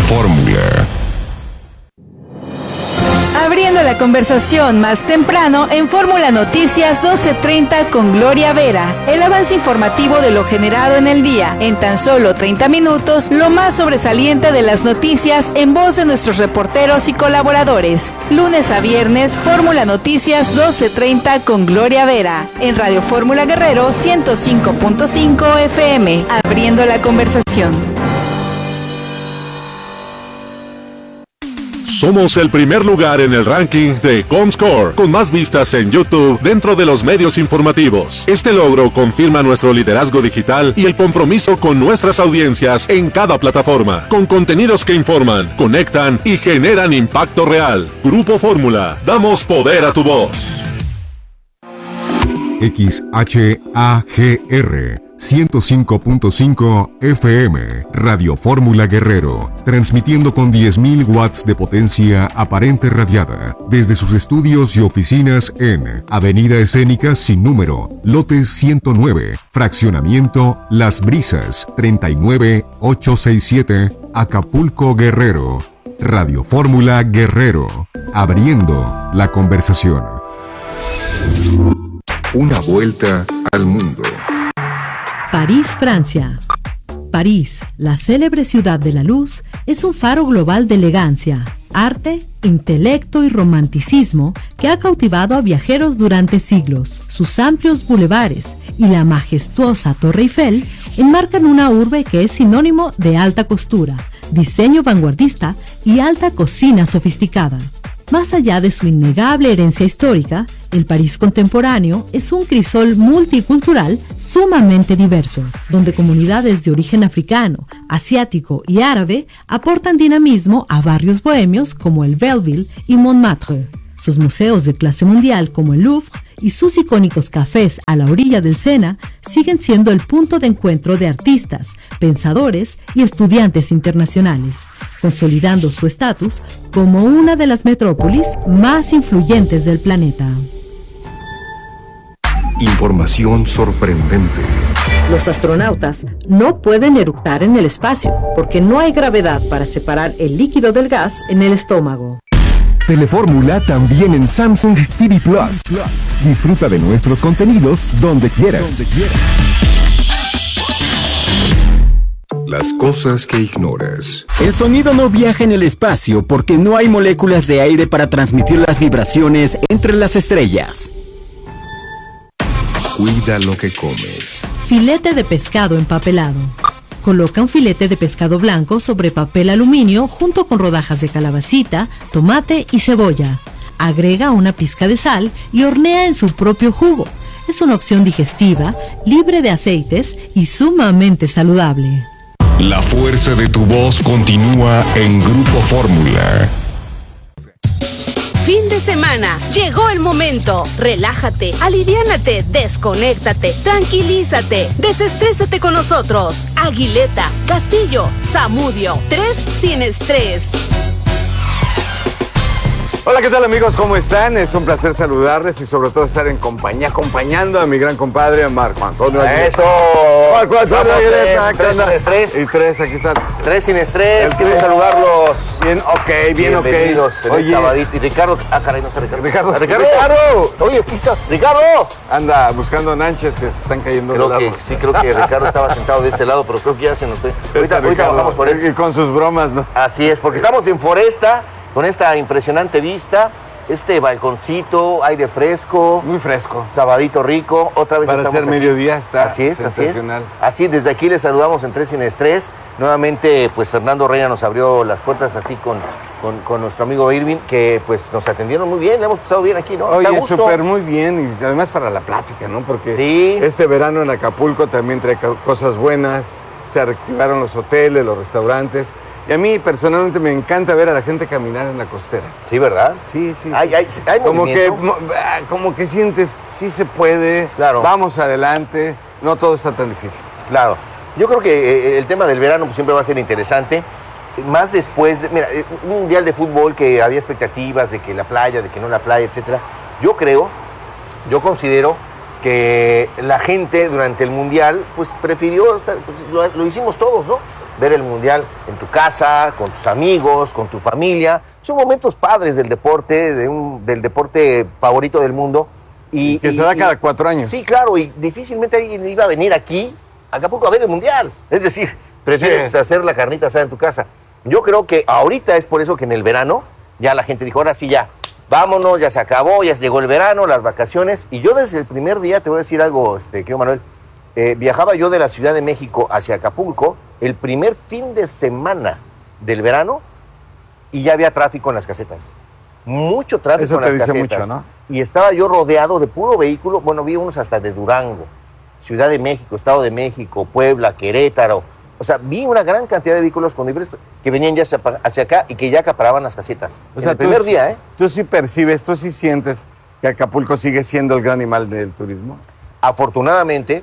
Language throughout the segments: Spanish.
Fórmula. Abriendo la conversación más temprano en Fórmula Noticias 12:30 con Gloria Vera. El avance informativo de lo generado en el día. En tan solo 30 minutos, lo más sobresaliente de las noticias en voz de nuestros reporteros y colaboradores. Lunes a viernes, Fórmula Noticias 12:30 con Gloria Vera. En Radio Fórmula Guerrero 105.5 FM. Abriendo la conversación. Somos el primer lugar en el ranking de Comscore, con más vistas en YouTube dentro de los medios informativos. Este logro confirma nuestro liderazgo digital y el compromiso con nuestras audiencias en cada plataforma, con contenidos que informan, conectan y generan impacto real. Grupo Fórmula, damos poder a tu voz. XHAGR 105.5 FM, Radio Fórmula Guerrero, transmitiendo con 10.000 watts de potencia aparente radiada, desde sus estudios y oficinas en Avenida Escénica Sin Número, Lote 109, Fraccionamiento Las Brisas, 39867, Acapulco, Guerrero. Radio Fórmula Guerrero, abriendo la conversación. Una vuelta al mundo. París, Francia. París, la célebre ciudad de la luz, es un faro global de elegancia, arte, intelecto y romanticismo que ha cautivado a viajeros durante siglos. Sus amplios bulevares y la majestuosa Torre Eiffel enmarcan una urbe que es sinónimo de alta costura, diseño vanguardista y alta cocina sofisticada. Más allá de su innegable herencia histórica, el París contemporáneo es un crisol multicultural sumamente diverso, donde comunidades de origen africano, asiático y árabe aportan dinamismo a barrios bohemios como el Belleville y Montmartre. Sus museos de clase mundial como el Louvre y sus icónicos cafés a la orilla del Sena siguen siendo el punto de encuentro de artistas, pensadores y estudiantes internacionales, consolidando su estatus como una de las metrópolis más influyentes del planeta. Información sorprendente. Los astronautas no pueden eructar en el espacio porque no hay gravedad para separar el líquido del gas en el estómago. Telefórmula también en Samsung TV Plus. Disfruta de nuestros contenidos donde quieras. Las cosas que ignoras. El sonido no viaja en el espacio porque no hay moléculas de aire para transmitir las vibraciones entre las estrellas. Cuida lo que comes. Filete de pescado empapelado. Coloca un filete de pescado blanco sobre papel aluminio junto con rodajas de calabacita, tomate y cebolla. Agrega una pizca de sal y hornea en su propio jugo. Es una opción digestiva, libre de aceites y sumamente saludable. La fuerza de tu voz continúa en Grupo Fórmula. Fin de semana, llegó el momento. Relájate, aliviánate, desconéctate, tranquilízate, desestrésate con nosotros. Aguileta, Castillo, Zamudio, 3 sin estrés. Hola, ¿qué tal amigos? ¿Cómo están? Es un placer saludarles y sobre todo estar en compañía, acompañando a mi gran compadre Marco Antonio Aguilera. ¡Eso! Marco Antonio Aguilera, ¿qué 3 onda? sin estrés. Y 3, aquí están. 3 sin estrés, quiero saludarlos. Bien, ok, bien, ok. Bienvenidos en el sabadito. Y Ricardo, caray, no está Ricardo. Ricardo. Oye, aquí está, Ricardo. Anda buscando nanches que se están cayendo de lado. Creo que Ricardo estaba sentado de este lado, pero creo que ya se nos fue. Ahorita bajamos por él. Y con sus bromas, ¿no? Así es, porque estamos en Foresta, con esta impresionante vista, este balconcito, aire fresco. Muy fresco. Sabadito rico, otra vez para estamos hacer aquí. Mediodía está así es. sensacional. Así, desde aquí les saludamos en 3 sin estrés. Nuevamente, pues Fernando Reina nos abrió las puertas así con nuestro amigo Irving, que pues nos atendieron muy bien, le hemos pasado bien aquí, ¿no? Oye, súper muy bien, y además para la plática, ¿no? Porque sí. Este verano en Acapulco también trae cosas buenas, se reactivaron los hoteles, los restaurantes, y a mí personalmente me encanta ver a la gente caminar en la costera. Sí, ¿verdad? Sí. Hay como que sientes, sí se puede, claro. Vamos adelante, no todo está tan difícil. Claro. Yo creo que el tema del verano pues, siempre va a ser interesante. Más después, mira, un mundial de fútbol que había expectativas de que la playa, de que no la playa, etcétera. Yo considero que la gente durante el mundial, pues prefirió, lo hicimos todos, ¿no? ver el Mundial en tu casa, con tus amigos, con tu familia. Son momentos padres del deporte, del deporte favorito del mundo. Y que se da cada 4 años. Sí, claro, y difícilmente alguien iba a venir aquí, a Acapulco, a ver el Mundial. Es decir, prefieres hacer la carnita asada en tu casa. Yo creo que ahorita es por eso que en el verano ya la gente dijo, ahora sí ya, vámonos, ya se acabó, ya llegó el verano, las vacaciones. Y yo desde el primer día, te voy a decir algo, querido Manuel, viajaba yo de la Ciudad de México hacia Acapulco el primer fin de semana del verano y ya había tráfico en las casetas. Mucho tráfico en las casetas. Eso te dice mucho, ¿no? Y estaba yo rodeado de puro vehículo, bueno, vi unos hasta de Durango, Ciudad de México, Estado de México, Puebla, Querétaro. O sea, vi una gran cantidad de vehículos con libres que venían ya hacia acá y que ya acaparaban las casetas. O sea, el primer día, ¿eh? ¿Tú sí percibes, tú sí sientes que Acapulco sigue siendo el gran animal del turismo? Afortunadamente,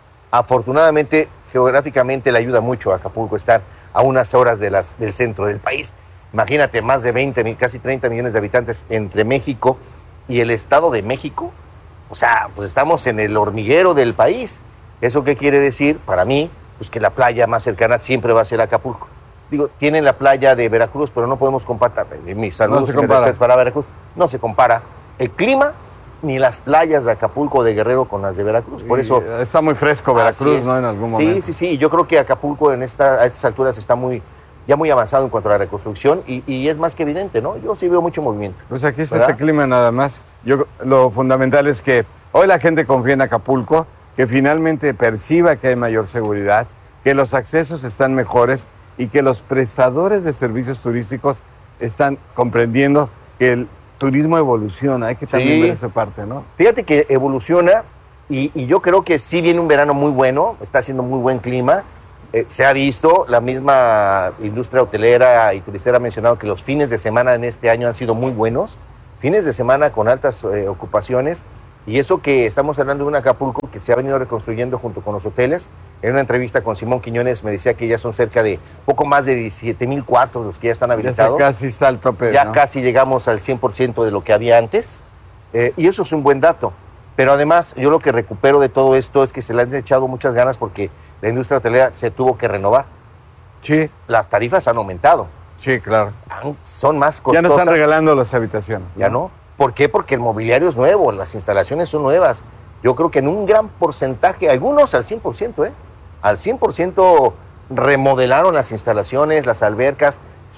geográficamente le ayuda mucho a Acapulco estar a unas horas del centro del país. Imagínate, más de 20, casi 30 millones de habitantes entre México y el Estado de México. O sea, pues estamos en el hormiguero del país. ¿Eso qué quiere decir? Para mí, pues que la playa más cercana siempre va a ser Acapulco. Digo, tienen la playa de Veracruz, pero no podemos comparar. Mis saludos para Veracruz. No se compara el clima ni las playas de Acapulco o de Guerrero con las de Veracruz. Por eso está muy fresco Veracruz, ¿no? En algún momento. Sí. Yo creo que Acapulco a estas alturas está ya muy avanzado en cuanto a la reconstrucción y es más que evidente, ¿no? Yo sí veo mucho movimiento. Pues aquí está este clima nada más. Lo fundamental es que hoy la gente confía en Acapulco, que finalmente perciba que hay mayor seguridad, que los accesos están mejores y que los prestadores de servicios turísticos están comprendiendo que el turismo evoluciona. Hay que también ver esa parte, ¿no? Fíjate que evoluciona y yo creo que sí viene un verano muy bueno, está haciendo muy buen clima. Se ha visto, la misma industria hotelera y turistera ha mencionado que los fines de semana en este año han sido muy buenos, fines de semana con altas ocupaciones, y eso que estamos hablando de un Acapulco que se ha venido reconstruyendo junto con los hoteles. En una entrevista con Simón Quiñones me decía que ya son cerca de poco más de 17,000 cuartos los que ya están habilitados. Ya casi está al tope. Ya casi llegamos al 100% de lo que había antes, y eso es un buen dato. Pero además, yo lo que recupero de todo esto es que se le han echado muchas ganas porque la industria hotelera se tuvo que renovar. Sí. Las tarifas han aumentado. Sí, claro. Son más costosas. Ya no están regalando las habitaciones. Ya no. ¿Por qué? Porque el mobiliario es nuevo, las instalaciones son nuevas. Yo creo que en un gran porcentaje, algunos al 100%, al 100% remodelaron las instalaciones, las albercas,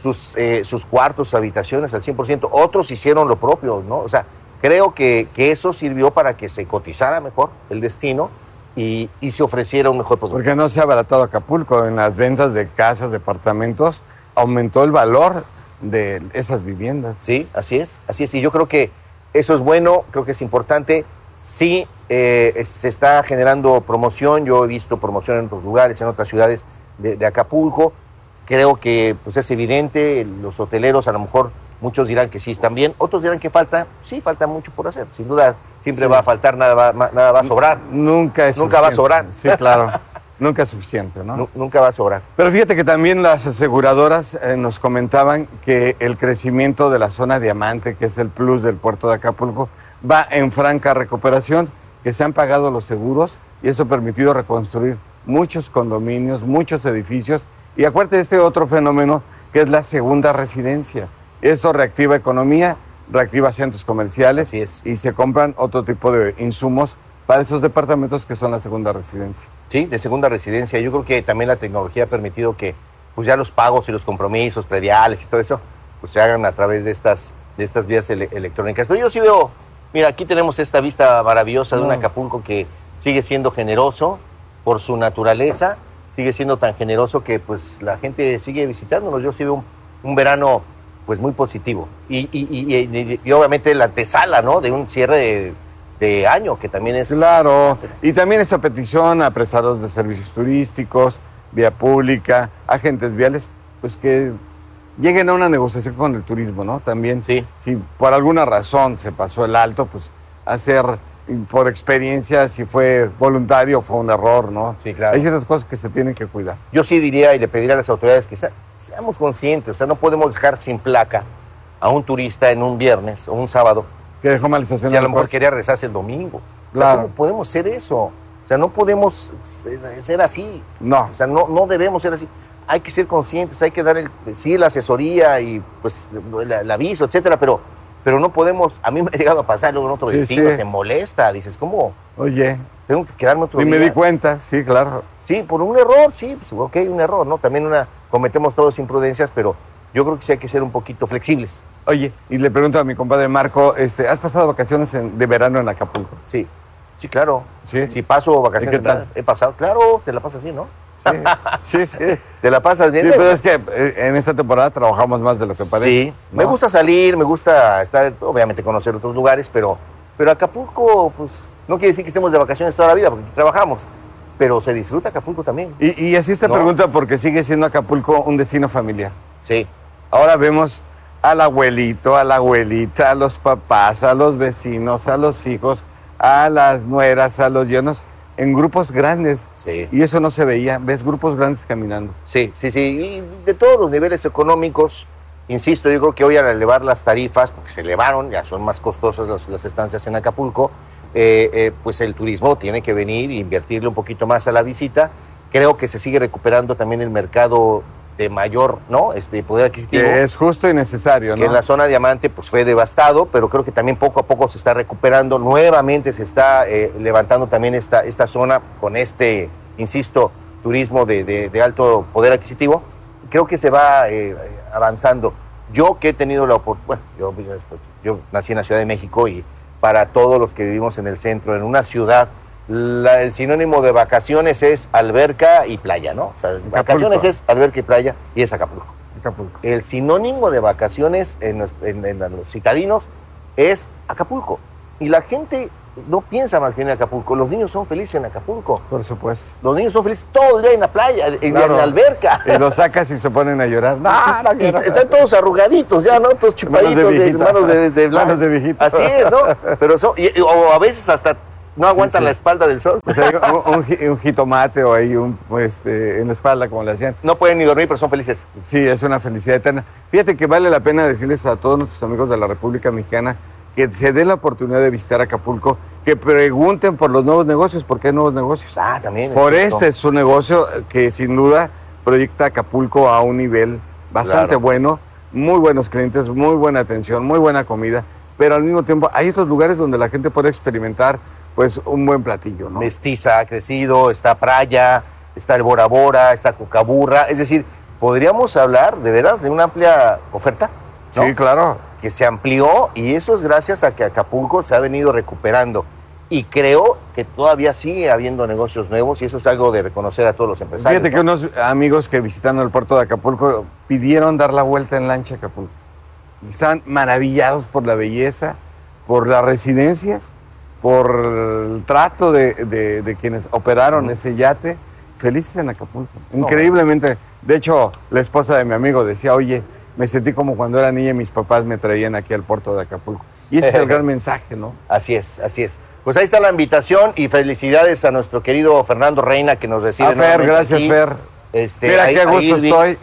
sus cuartos, sus habitaciones al 100%. Otros hicieron lo propio, ¿no? O sea, creo que eso sirvió para que se cotizara mejor el destino y se ofreciera un mejor producto. Porque no se ha abaratado Acapulco. En las ventas de casas, departamentos, aumentó el valor de esas viviendas. Sí, así es. Y yo creo que eso es bueno, creo que es importante. Sí, se está generando promoción. Yo he visto promoción en otros lugares, en otras ciudades de Acapulco. Creo que pues es evidente, los hoteleros a lo mejor muchos dirán que sí están bien, otros dirán que falta mucho por hacer. Sin duda, siempre va a faltar, nada va a sobrar. Nunca va a sobrar. Sí, claro. Nunca es suficiente, ¿no? Nunca va a sobrar. Pero fíjate que también las aseguradoras nos comentaban que el crecimiento de la zona diamante, que es el plus del puerto de Acapulco, va en franca recuperación, que se han pagado los seguros y eso ha permitido reconstruir muchos condominios, muchos edificios. Y acuérdate de este otro fenómeno que es la segunda residencia. Eso reactiva economía, reactiva centros comerciales y se compran otro tipo de insumos para esos departamentos que son la segunda residencia. Sí, de segunda residencia. Yo creo que también la tecnología ha permitido que pues ya los pagos y los compromisos prediales y todo eso pues se hagan a través de estas vías electrónicas. Pero yo sí veo, mira, aquí tenemos esta vista maravillosa de un Acapulco que sigue siendo generoso por su naturaleza, sigue siendo tan generoso que pues la gente sigue visitándonos. Yo sí veo un verano pues muy positivo y obviamente la antesala, ¿no? De un cierre de año que también es... Claro, y también esa petición a prestadores de servicios turísticos, vía pública, agentes viales, pues que lleguen a una negociación con el turismo, ¿no? También, si por alguna razón se pasó el alto, pues hacer por experiencia si fue voluntario o fue un error, ¿no? Sí, claro. Hay ciertas cosas que se tienen que cuidar. Yo sí diría y le pediría a las autoridades que seamos conscientes, o sea, no podemos dejar sin placa a un turista en un viernes o un sábado que dejó mal estacionado. Si a lo mejor quería rezarse el domingo. Claro. O sea, ¿cómo podemos ser eso? O sea, no podemos ser así. No. O sea, no debemos ser así. hay que ser conscientes, hay que dar la asesoría y pues el aviso, etcétera, pero no podemos, a mí me ha llegado a pasar luego en otro destino, te molesta, dices, ¿cómo? Oye, tengo que quedarme otro día. Y me di cuenta, sí, claro. Sí, por un error, sí, pues ok, un error, ¿no? También cometemos todos imprudencias, pero yo creo que sí hay que ser un poquito flexibles. Oye, y le pregunto a mi compadre Marco, ¿has pasado vacaciones de verano en Acapulco? Sí, claro. Sí. Si paso vacaciones, ¿Y qué tal? He pasado, claro, te la pasas bien, ¿no? Sí. Te la pasas bien. Sí, pero es que en esta temporada trabajamos más de lo que parece. Sí, ¿no? Me gusta salir, me gusta estar, obviamente conocer otros lugares, pero Acapulco, pues, no quiere decir que estemos de vacaciones toda la vida, porque trabajamos, pero se disfruta Acapulco también. Y así esta pregunta porque sigue siendo Acapulco un destino familiar. Sí. Ahora vemos al abuelito, a la abuelita, a los papás, a los vecinos, a los hijos, a las nueras, a los yernos, en grupos grandes. Sí. Y eso no se veía, ves grupos grandes caminando. Sí. Y de todos los niveles económicos, insisto, yo creo que hoy al elevar las tarifas, porque se elevaron, ya son más costosas las estancias en Acapulco, pues el turismo tiene que venir e invertirle un poquito más a la visita. Creo que se sigue recuperando también el mercado de mayor, ¿no? Poder adquisitivo. Que es justo y necesario, ¿no? Que en la zona Diamante pues fue devastado, pero creo que también poco a poco se está recuperando, nuevamente se está levantando también esta zona con insisto, turismo de alto poder adquisitivo. Creo que se va avanzando. Yo que he tenido la oportunidad, yo nací en la Ciudad de México y para todos los que vivimos en el centro, en una ciudad, el sinónimo de vacaciones es alberca y playa, ¿no? O sea, vacaciones es alberca y playa y es Acapulco. El sinónimo de vacaciones en los citadinos es Acapulco. Y la gente no piensa más bien en Acapulco. Los niños son felices en Acapulco. Por supuesto. Los niños son felices todo el día en la playa, en la alberca. Y los sacas y se ponen a llorar. No, están todos arrugaditos ya, ¿no? Todos chupaditos, manos de blanco. Manos de viejito. Así es, ¿no? Pero o a veces hasta no aguantan la espalda del sol. O sea, un jitomate o ahí en la espalda, como le hacían. No pueden ni dormir, pero son felices. Sí, es una felicidad eterna. Fíjate que vale la pena decirles a todos nuestros amigos de la República Mexicana que se den la oportunidad de visitar Acapulco, que pregunten por los nuevos negocios, porque hay nuevos negocios. También. Foreste es un negocio que sin duda proyecta Acapulco a un nivel bastante bueno, muy buenos clientes, muy buena atención, muy buena comida, pero al mismo tiempo hay estos lugares donde la gente puede experimentar pues un buen platillo, ¿no? Mestiza ha crecido, está Playa, está el Bora Bora, está Cucaburra, es decir, podríamos hablar de veras de una amplia oferta, ¿no? Sí, claro. Que se amplió y eso es gracias a que Acapulco se ha venido recuperando. Y creo que todavía sigue habiendo negocios nuevos y eso es algo de reconocer a todos los empresarios. Fíjate que unos amigos que visitaron el puerto de Acapulco pidieron dar la vuelta en lancha a Acapulco. Estaban maravillados por la belleza, por las residencias, por el trato de quienes operaron ese yate. Felices en Acapulco. Increíblemente. De hecho, la esposa de mi amigo decía, oye, me sentí como cuando era niña y mis papás me traían aquí al puerto de Acapulco. Y ese es el gran mensaje, ¿no? Así es. Pues ahí está la invitación y felicidades a nuestro querido Fernando Reina que nos recibe. Fer, gracias, aquí. Fer. Mira qué gusto estoy.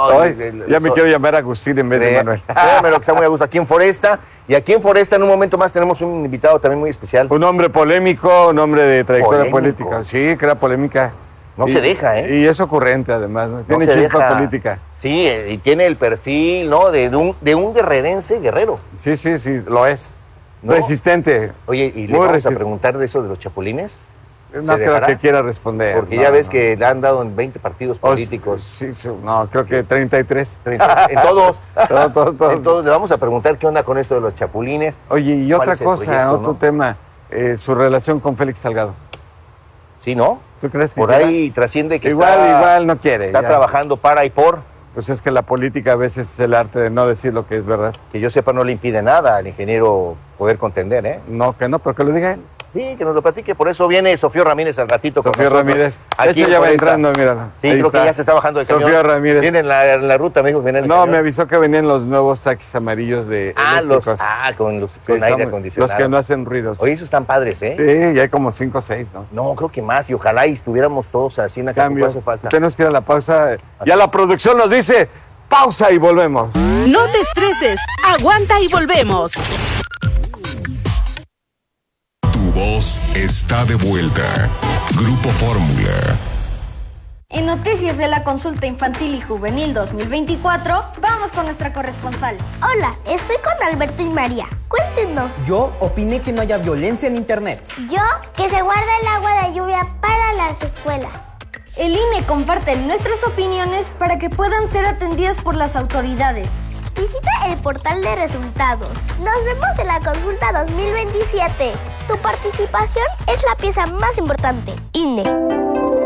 Ya me quiero llamar Agustín en vez de Manuel. Créame lo que está muy a gusto aquí en Foresta. Y aquí en Foresta en un momento más tenemos un invitado también muy especial. Un hombre polémico, un hombre de trayectoria política. Sí, crea polémica. No se deja, ¿eh? Y es ocurrente, además, ¿no? Tiene chispa política. Sí, y tiene el perfil, ¿no? De un guerrerense guerrero. Sí, lo es. ¿No? Resistente. Oye, ¿y le vamos a preguntar de eso de los chapulines? No creo que quiera responder. Porque ya ves que le han dado en 20 partidos políticos. Sí, no, creo que 33. En todos. Entonces le vamos a preguntar qué onda con esto de los chapulines. Oye, y otra cosa, otro tema, su relación con Félix Salgado. Sí, ¿no? ¿Tú crees que por ahí trasciende que igual no quiere? Está trabajando para y por. Pues es que la política a veces es el arte de no decir lo que es verdad. Que yo sepa no le impide nada al ingeniero poder contender, ¿eh? No, pero que lo diga él. Sí, que nos lo platique. Por eso viene Sofía Ramírez al ratito con nosotros. Sofía Ramírez. De hecho ya va entrando, míralo. Sí, creo que ya se está bajando el camión. Sofía Ramírez. Viene en la ruta, me dijo. No, me avisó que venían los nuevos taxis amarillos de eléctricos. Con aire acondicionado. Los que no hacen ruidos. Oye, esos están padres, ¿eh? Sí, ya hay como 5 o 6, ¿no? No, creo que más. Y ojalá y estuviéramos todos así en Acapulco. Hace falta. Tenemos que ir a la pausa. Ya la producción nos dice, pausa y volvemos. No te estreses. Aguanta y volvemos. Tu voz está de vuelta. Grupo Fórmula. En Noticias de la Consulta Infantil y Juvenil 2024, vamos con nuestra corresponsal. Hola, estoy con Alberto y María. Cuéntenos. Yo opiné que no haya violencia en internet. Yo, que se guarda el agua de lluvia para las escuelas. El INE comparte nuestras opiniones para que puedan ser atendidas por las autoridades. Visita el portal de resultados. Nos vemos en la consulta 2027. Tu participación es la pieza más importante. INE.